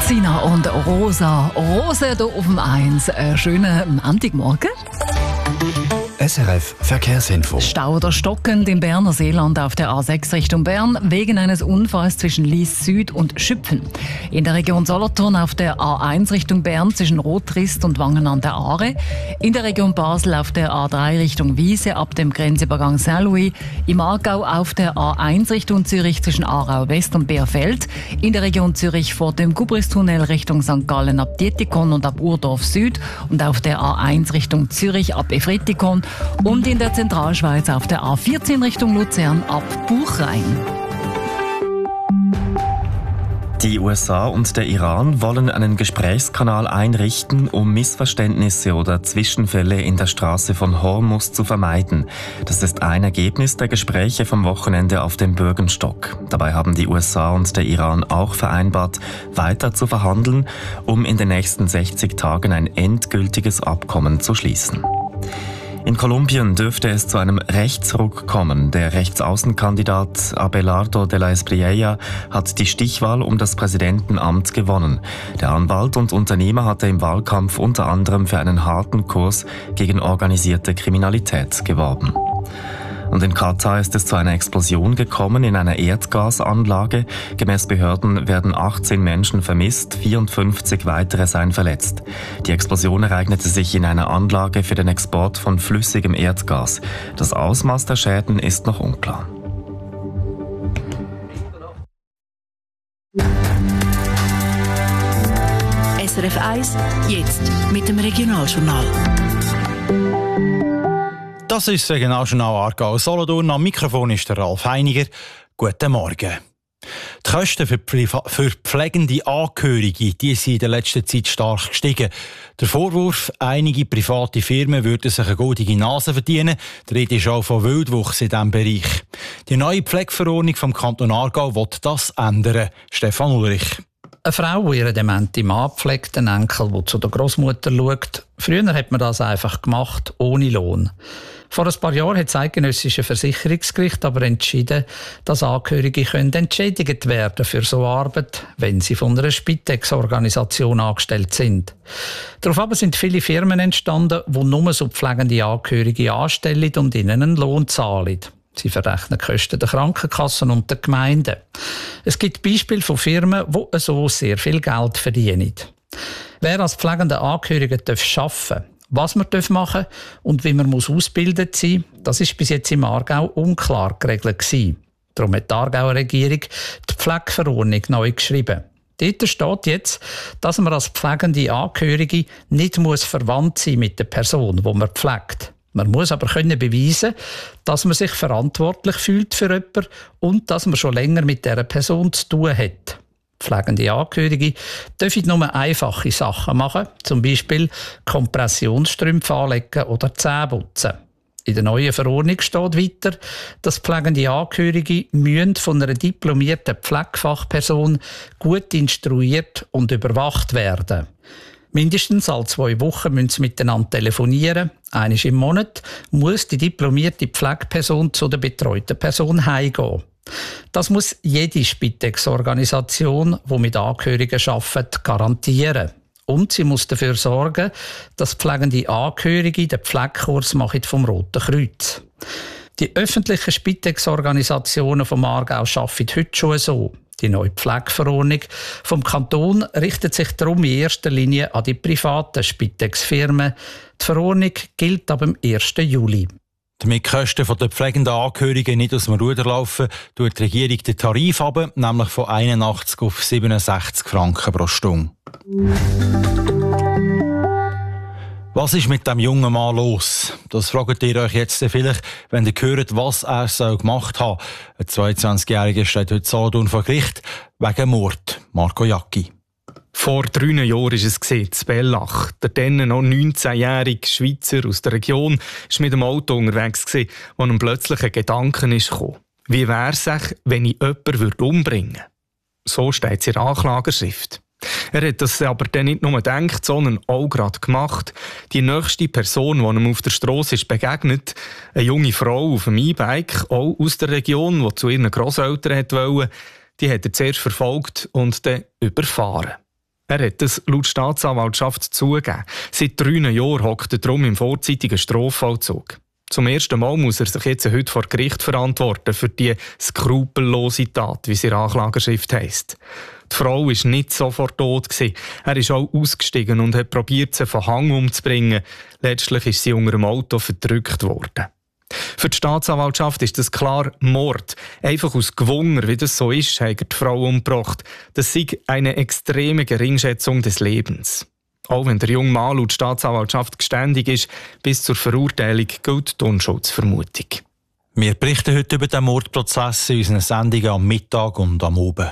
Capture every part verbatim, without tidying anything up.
Sina und Rosa. Rosa hier auf dem eins. Einen schönen Montagmorgen. S R F Verkehrsinfo. Stau oder stockend im Berner Seeland auf der A sechs Richtung Bern wegen eines Unfalls zwischen Lies Süd und Schüpfen. In der Region Solothurn auf der A eins Richtung Bern zwischen Rotrist und Wangen an der Aare. In der Region Basel auf der A drei Richtung Wiese ab dem Grenzübergang Saint-Louis. Im Aargau auf der A eins Richtung Zürich zwischen Aarau West und Beerfeld. In der Region Zürich vor dem Gubristunnel Richtung Sankt Gallen ab Dietikon und ab Urdorf Süd. Und auf der A eins Richtung Zürich ab Efretikon. Und in der Zentralschweiz auf der A vierzehn Richtung Luzern ab Buchrein. Die U S A und der Iran wollen einen Gesprächskanal einrichten, um Missverständnisse oder Zwischenfälle in der Straße von Hormuz zu vermeiden. Das ist ein Ergebnis der Gespräche vom Wochenende auf dem Bürgenstock. Dabei haben die U S A und der Iran auch vereinbart, weiter zu verhandeln, um in den nächsten sechzig Tagen ein endgültiges Abkommen zu schließen. In Kolumbien dürfte es zu einem Rechtsruck kommen. Der Rechtsaußenkandidat Abelardo de la Espriella hat die Stichwahl um das Präsidentenamt gewonnen. Der Anwalt und Unternehmer hatte im Wahlkampf unter anderem für einen harten Kurs gegen organisierte Kriminalität geworben. Und in Katar ist es zu einer Explosion gekommen in einer Erdgasanlage. Gemäß Behörden werden achtzehn Menschen vermisst, vierundfünfzig weitere seien verletzt. Die Explosion ereignete sich in einer Anlage für den Export von flüssigem Erdgas. Das Ausmaß der Schäden ist noch unklar. S R F eins, jetzt mit dem Regionaljournal. Das ist das Regionaljournal Aargau-Solothurn. Am Mikrofon ist der Ralf Heiniger. Guten Morgen. Die Kosten für, Priva- für pflegende Angehörige die sind in der letzten Zeit stark gestiegen. Der Vorwurf, einige private Firmen würden sich eine goldige Nase verdienen. Die Rede ist auch von Wildwuchs in diesem Bereich. Die neue Pflegeverordnung vom Kanton Aargau will das ändern. Stefan Ulrich. Eine Frau, die ihren dementen Mann pflegt, einen Enkel, der zu der Großmutter schaut. Früher hat man das einfach gemacht, ohne Lohn. Vor ein paar Jahren hat das eidgenössische Versicherungsgericht aber entschieden, dass Angehörige können entschädigt werden für so Arbeit, wenn sie von einer Spitex-Organisation angestellt sind. Daraufhin sind viele Firmen entstanden, die nur so pflegende Angehörige anstellen und ihnen einen Lohn zahlen. Sie verrechnen die Kosten der Krankenkassen und der Gemeinden. Es gibt Beispiele von Firmen, die so sehr viel Geld verdienen. Wer als pflegender Angehöriger arbeiten darf, was man machen darf und wie man ausgebildet sein muss, das ist bis jetzt im Aargau unklar geregelt gewesen. Darum hat die Aargauer Regierung die Pflegeverordnung neu geschrieben. Dort steht jetzt, dass man als pflegende Angehörige nicht muss verwandt sein mit der Person, die man pflegt. Man muss aber können beweisen, dass man sich verantwortlich fühlt für jemanden und dass man schon länger mit dieser Person zu tun hat. Pflegende Angehörige dürfen nur einfache Sachen machen, zum Beispiel Kompressionsstrümpfe anlegen oder Zähne putzen. In der neuen Verordnung steht weiter, dass pflegende Angehörige müssen von einer diplomierten Pflegefachperson gut instruiert und überwacht werden. Mindestens alle zwei Wochen müssen sie miteinander telefonieren. Einmal im Monat muss die diplomierte Pflegeperson zu der betreuten Person heimgehen. Das muss jede Spitex-Organisation, die mit Angehörigen arbeitet, garantieren. Und sie muss dafür sorgen, dass pflegende Angehörige den Pflegekurs machen vom Roten Kreuz. Die öffentlichen Spitex-Organisationen vom Aargau arbeiten heute schon so. Die neue Pflegeverordnung vom Kanton richtet sich darum in erster Linie an die privaten Spitex-Firmen. Die Verordnung gilt ab dem ersten Juli. Damit die Kosten der pflegenden Angehörigen nicht aus dem Ruder laufen, tut die Regierung den Tarif runter, nämlich von einundachtzig auf siebenundsechzig Franken pro Stunde. Was ist mit dem jungen Mann los? Das fragt ihr euch jetzt vielleicht, wenn ihr hört, was er so gemacht hat. Ein zweiundzwanzigjähriger steht heute Solothurn vor Gericht wegen Mord. Marco Jacki. Vor drei Jahren war es in Bellach. Der dann noch neunzehnjährige Schweizer aus der Region war mit dem Auto unterwegs, wo ihm plötzlich ein Gedanke kam. Wie wäre es, wenn ich jemanden umbringen würde? So steht es in der Anklageschrift. Er hat das aber dann nicht nur gedacht, sondern auch gerade gemacht. Die nächste Person, die ihm auf der Strasse ist begegnet, eine junge Frau auf dem E-Bike, auch aus der Region, die zu ihren Grosseltern wollte, die hat er zuerst verfolgt und dann überfahren. Er hat es laut Staatsanwaltschaft zugegeben. Seit drei Jahren hockt er darum im vorzeitigen Strafvollzug. Zum ersten Mal muss er sich jetzt heute vor Gericht verantworten für die skrupellose Tat, wie sie in der Anklageschrift heisst. Die Frau war nicht sofort tot. Er ist auch ausgestiegen und hat probiert, sie von Hang umzubringen. Letztlich ist sie unter dem Auto verdrückt worden. Für die Staatsanwaltschaft ist das klar Mord. Einfach aus Gewunder, wie das so ist, hat die Frau umgebracht. Das sei eine extreme Geringschätzung des Lebens. Auch wenn der junge Mann laut Staatsanwaltschaft geständig ist, bis zur Verurteilung gilt die Unschuldsvermutung. Wir berichten heute über den Mordprozess in unseren Sendungen am Mittag und am Abend.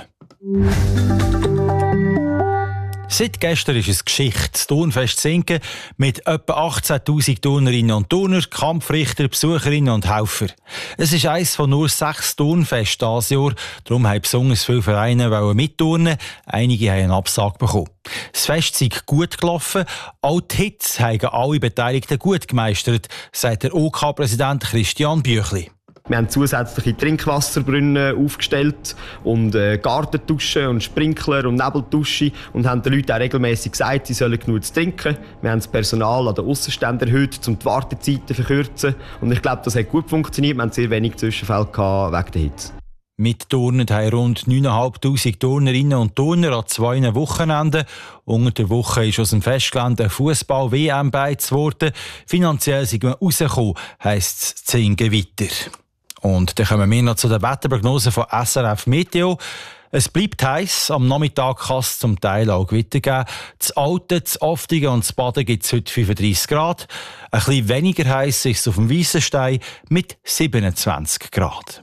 Seit gestern ist es Geschichte. Das Turnfest Zinken mit etwa achtzehntausend Turnerinnen und Turner, Kampfrichter, Besucherinnen und Helfer. Es ist eines von nur sechs Turnfesten dieses Jahr. Darum haben besonders viele Vereine mitturnen. Einige haben einen Absag bekommen. Das Fest sei gut gelaufen. Auch die Hits haben alle Beteiligten gut gemeistert, sagt der O K-Präsident Christian Büchli. Wir haben zusätzliche Trinkwasserbrunnen aufgestellt und äh, Gartenduschen und Sprinkler und Nebelduschen und haben den Leuten auch regelmässig gesagt, sie sollen genug zu trinken. Wir haben das Personal an den Aussenständen erhöht, um die Wartezeiten zu verkürzen. Und ich glaube, das hat gut funktioniert. Wir haben sehr wenig Zwischenfälle gehabt wegen der Hitze. Mitturnen haben rund neuntausendfünfhundert Turnerinnen und Turner an zwei Wochenenden. Unter der Woche ist aus dem Festgelände Fußball-W M beiz worden. Finanziell sind wir rausgekommen, heisst es Zinken weiter. Und dann kommen wir noch zu der Wetterprognose von S R F Meteo. Es bleibt heiß. Am Nachmittag kann es zum Teil auch Gewitter geben. Das Alte, das Oftige und das Baden gibt es heute fünfunddreissig Grad. Ein bisschen weniger heiß ist es auf dem Weissenstein mit siebenundzwanzig Grad.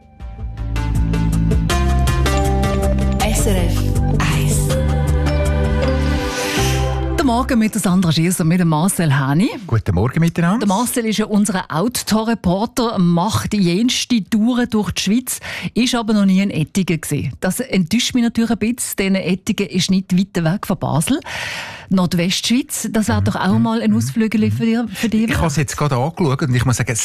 S R F eins. Guten Morgen mit Sandra Schiesser, mit Marcel Häni. Guten Morgen miteinander. Der Marcel ist ja unser Outdoor-Reporter, macht jenste Touren durch die Schweiz, ist aber noch nie in Ettigen gewesen. Das enttäuscht mich natürlich ein bisschen, denn Ettigen ist nicht weit weg von Basel. Nordwestschweiz, das wäre doch auch mal ein Ausflügel für dich. Für dich. Ich habe es jetzt gerade angeschaut und ich muss sagen,